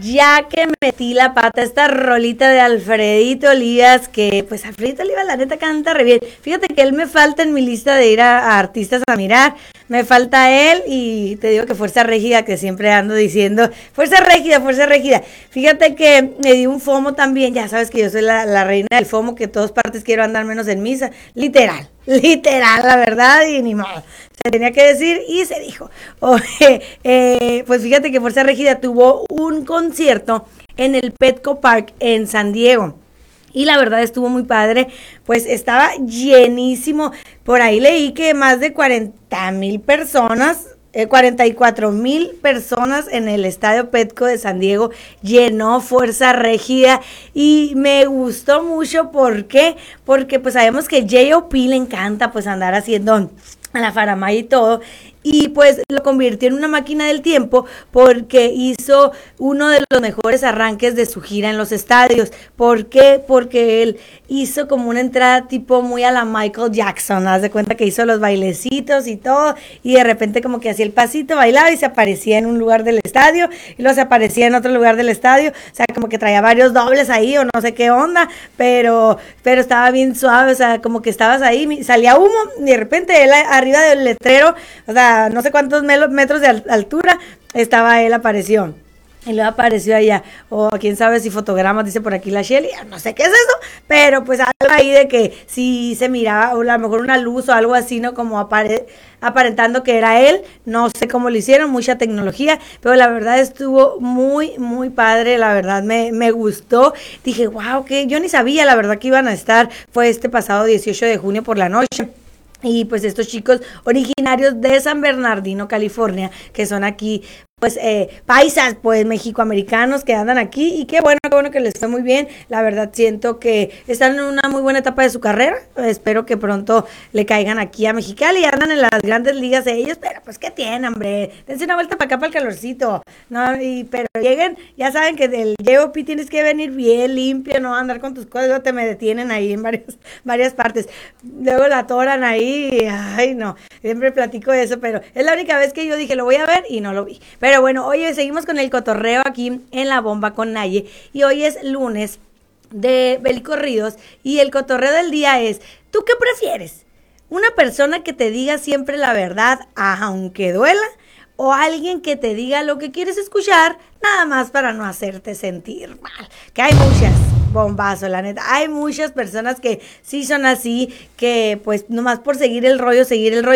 ya que metí la pata, esta rolita de Alfredito Olivas, que pues Alfredito Olivas la neta canta re bien. Fíjate que él me falta en mi lista de ir a artistas a mirar, me falta él y te digo que Fuerza Régida, que siempre ando diciendo, Fuerza Régida, Fuerza Régida. Fíjate que me di un FOMO también, ya sabes que yo soy la reina del FOMO, que en todas partes quiero andar menos en misa, literal, la verdad, y ni modo. Se tenía que decir y se dijo. Pues fíjate que Fuerza Régida tuvo un concierto en el Petco Park en San Diego. Y la verdad estuvo muy padre, pues estaba llenísimo. Por ahí leí que más de 40,000 personas, 44,000 personas en el Estadio Petco de San Diego, llenó Fuerza Régida y me gustó mucho. ¿Por qué? Porque pues sabemos que J.O.P. le encanta pues andar haciendo a la faramaya y todo, y pues lo convirtió en una máquina del tiempo porque hizo uno de los mejores arranques de su gira en los estadios. ¿Por qué? Porque él hizo como una entrada tipo muy a la Michael Jackson, haz de cuenta que hizo los bailecitos y todo, y de repente como que hacía el pasito, bailaba y se aparecía en un lugar del estadio, y luego se aparecía en otro lugar del estadio, o sea, como que traía varios dobles ahí, o no sé qué onda, pero estaba bien suave, o sea, como que estabas ahí, salía humo, y de repente él arriba del letrero, o sea, no sé cuántos metros de altura, estaba él, apareció. Y luego apareció allá, o quién sabe si fotogramas, dice por aquí la Shelly, no sé qué es eso, pero pues algo ahí de que sí se miraba, o a lo mejor una luz o algo así, ¿no? Como aparentando que era él, no sé cómo lo hicieron, mucha tecnología, pero la verdad estuvo muy, muy padre, la verdad me gustó. Dije, wow, que yo ni sabía la verdad que iban a estar, fue este pasado 18 de junio por la noche. Y pues estos chicos originarios de San Bernardino, California, que son aquí, pues paisas, pues mexicoamericanos que andan aquí, y qué bueno que les fue muy bien. La verdad siento que están en una muy buena etapa de su carrera, espero que pronto le caigan aquí a Mexicali y andan en las grandes ligas de ellos, pero pues qué tienen, hombre, dense una vuelta para acá para el calorcito, no, pero lleguen, ya saben que del J.O.P. tienes que venir bien limpio, no andar con tus cosas, luego te me detienen ahí en varias partes, luego la atoran ahí, ay no, siempre platico de eso, pero es la única vez que yo dije lo voy a ver y no lo vi. Pero bueno, oye, seguimos con el cotorreo aquí en La Bomba con Naye, y hoy es lunes de Belicorridos y el cotorreo del día es, ¿tú qué prefieres? ¿Una persona que te diga siempre la verdad aunque duela, o alguien que te diga lo que quieres escuchar nada más para no hacerte sentir mal? Que hay muchas, bombazo, la neta, hay muchas personas que sí son así, que pues nomás por seguir el rollo.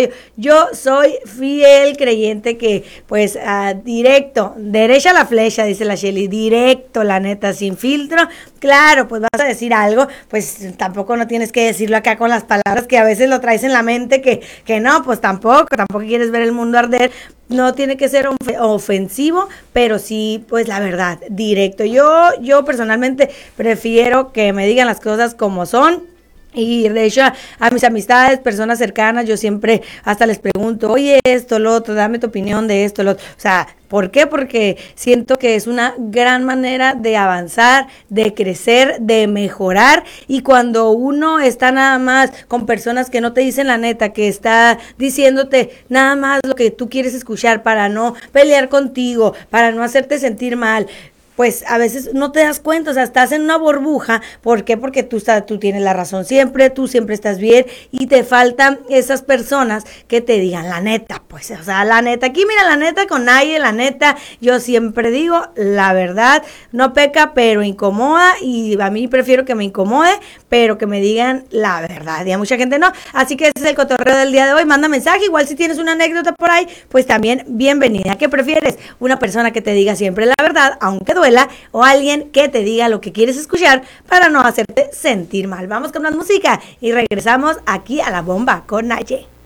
Yo soy fiel creyente que pues directo, derecha a la flecha, dice la Shelly, directo, la neta, sin filtro. Claro, pues vas a decir algo, pues tampoco no tienes que decirlo acá con las palabras que a veces lo traes en la mente, que no, pues tampoco quieres ver el mundo arder. No tiene que ser ofensivo, pero sí, pues la verdad, directo. Yo personalmente prefiero que me digan las cosas como son. Y de hecho a mis amistades, personas cercanas, yo siempre hasta les pregunto, oye, esto, lo otro, dame tu opinión de esto, lo otro. O sea, ¿por qué? Porque siento que es una gran manera de avanzar, de crecer, de mejorar. Y cuando uno está nada más con personas que no te dicen la neta, que está diciéndote nada más lo que tú quieres escuchar para no pelear contigo, para no hacerte sentir mal, pues a veces no te das cuenta, o sea, estás en una burbuja. ¿Por qué? Porque tú tienes la razón siempre, tú siempre estás bien, y te faltan esas personas que te digan la neta, pues, o sea, la neta, aquí mira, la neta con nadie, la neta, yo siempre digo, la verdad no peca, pero incomoda, y a mí prefiero que me incomode, pero que me digan la verdad, y a mucha gente no. Así que ese es el cotorreo del día de hoy. Manda mensaje, igual si tienes una anécdota por ahí, pues también bienvenida. ¿Qué prefieres? ¿Una persona que te diga siempre la verdad, aunque duela, o alguien que te diga lo que quieres escuchar para no hacerte sentir mal? Vamos con más música y regresamos aquí a La Bomba con Naye.